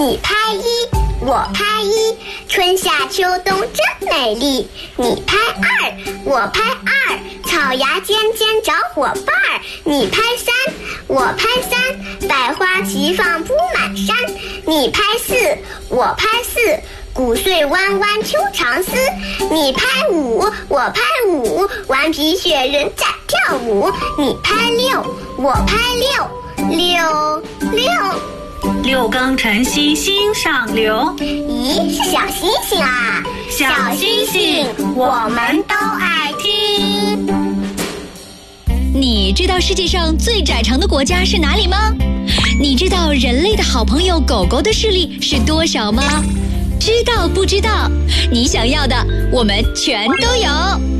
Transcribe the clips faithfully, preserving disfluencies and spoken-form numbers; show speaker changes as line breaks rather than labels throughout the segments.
你拍一，我拍一，春夏秋冬真美丽。你拍二，我拍二，草芽尖尖找伙伴儿。你拍三，我拍三，百花齐放铺满山。你拍四，我拍四，谷穗弯弯秋长丝。你拍五，我拍五，顽皮雪人在跳舞。你拍六，我拍六，六六
六更晨曦心上流。
咦，是小星星啊！
小星星我们都爱听。
你知道世界上最窄长的国家是哪里吗？你知道人类的好朋友狗狗的视力是多少吗？知道不知道？你想要的我们全都有。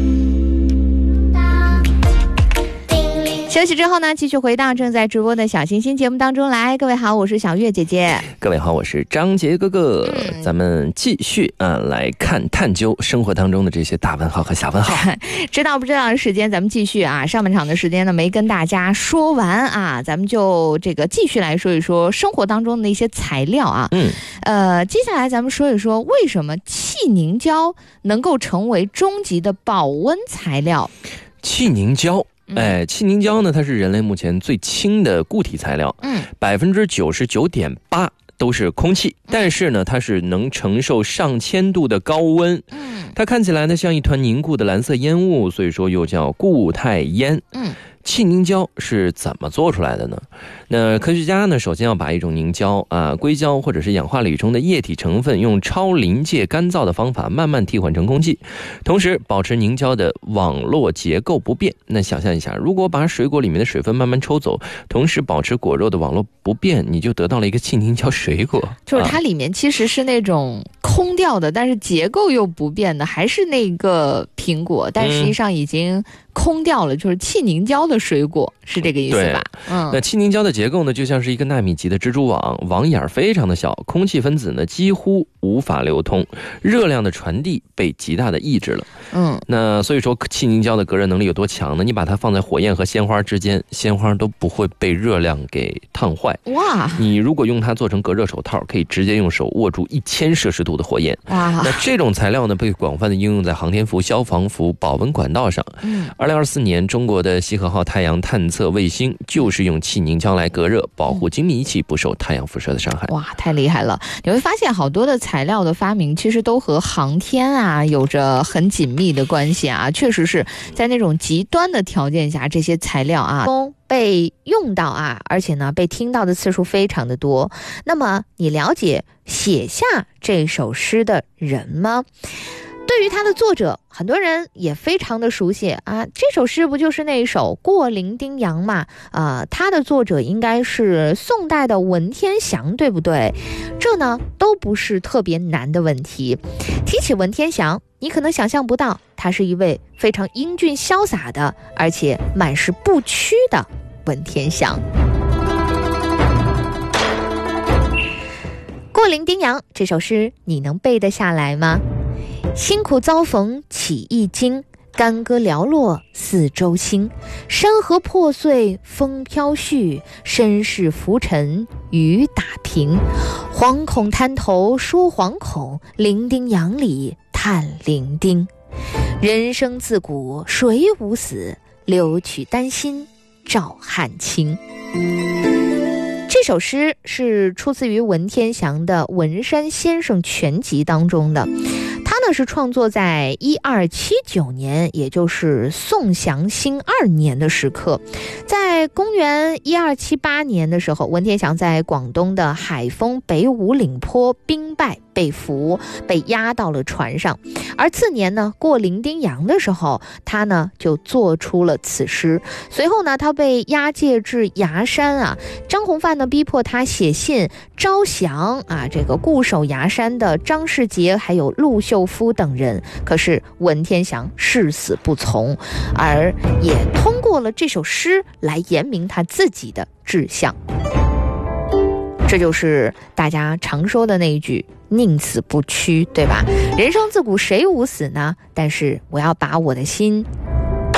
休息之后呢，继续回到正在直播的小星星节目当中来。各位好，我是小月姐姐。
各位好，我是张杰哥哥。嗯、咱们继续啊来看探究生活当中的这些大问号和小问号。
知道不知道的时间，咱们继续啊。上半场的时间呢没跟大家说完啊，咱们就这个继续来说一说生活当中的一些材料啊。嗯，呃，接下来咱们说一说为什么气凝胶能够成为终极的保温材料。
气凝胶。哎，气凝胶呢，它是人类目前最轻的固体材料，嗯，百分之九十九点八都是空气，但是呢，它是能承受上千度的高温，嗯，它看起来呢像一团凝固的蓝色烟雾，所以说又叫固态烟，嗯。气凝胶是怎么做出来的呢？那科学家呢，首先要把一种凝胶啊、硅胶或者是氧化铝中的液体成分，用超临界干燥的方法慢慢替换成空气，同时保持凝胶的网络结构不变。那想象一下，如果把水果里面的水分慢慢抽走，同时保持果肉的网络不变，你就得到了一个气凝胶水果。
就是它里面其实是那种空掉的，但是结构又不变的，还是那个苹果，但实际上已经空掉了，就是气凝胶的水果，是这个意思吧？
嗯，那气凝胶的结构呢，就像是一个纳米级的蜘蛛网，网眼非常的小，空气分子呢几乎无法流通，热量的传递被极大的抑制了。嗯，那所以说气凝胶的隔热能力有多强呢？你把它放在火焰和鲜花之间，鲜花都不会被热量给烫坏。哇！你如果用它做成隔热手套，可以直接用手握住一千摄氏度的火焰。哇！那这种材料呢，被广泛的应用在航天服、消防服、保温管道上。嗯。二零二四年，中国的西河号太阳探测卫星就是用气凝胶来隔热，保护精密仪器不受太阳辐射的伤害。
哇，太厉害了！你会发现好多的材料的发明，其实都和航天啊有着很紧密的关系啊。确实是在那种极端的条件下，这些材料啊被用到啊，而且呢被听到的次数非常的多。那么你了解写下这首诗的人吗？对于他的作者，很多人也非常的熟悉啊。这首诗不就是那一首《过零丁洋》嘛？啊、呃，他的作者应该是宋代的文天祥，对不对？这呢都不是特别难的问题。提起文天祥，你可能想象不到，他是一位非常英俊潇洒的，而且满是不屈的文天祥。《过零丁洋》这首诗，你能背得下来吗？辛苦遭逢起一经，干戈寥落四周星。山河破碎风飘絮，身世浮沉雨打平。惶恐滩头说惶恐，零丁洋里叹零丁。人生自古谁无死，留取丹心照汗青。这首诗是出自于文天祥的《文山先生全集》当中的，他呢是创作在一二七九年，也就是宋祥兴二年的时刻。在公元一二七八年的时候，文天祥在广东的海丰北五岭坡兵败被俘，被押到了船上。而次年呢，过零丁洋的时候，他呢就做出了此诗。随后呢，他被押解至崖山啊，张弘范呢逼迫他写信招降啊，这个固守崖山的张世杰还有陆秀夫等人。可是文天祥誓死不从，而也通过了这首诗来言明他自己的志向。这就是大家常说的那一句宁死不屈，对吧？人生自古谁无死呢？但是我要把我的心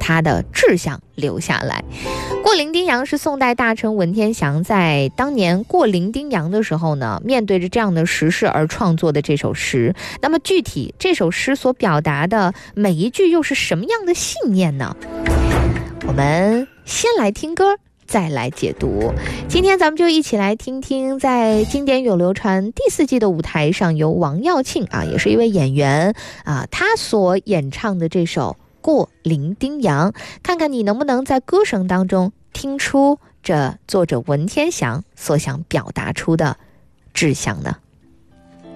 他的志向留下来。过零丁洋是宋代大臣文天祥在当年过零丁洋的时候呢，面对着这样的时事而创作的这首诗。那么具体这首诗所表达的每一句又是什么样的信念呢？我们先来听歌，再来解读。今天咱们就一起来听听，在经典咏流传第四季的舞台上，由王耀庆啊，也是一位演员啊，他所演唱的这首《过零丁洋》，看看你能不能在歌声当中听出这作者文天祥所想表达出的志向呢？